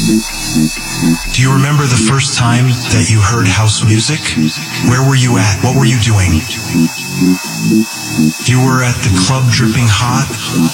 Do you remember the first time that you heard house music? Where were you at? What were you doing? You were at the club dripping hot?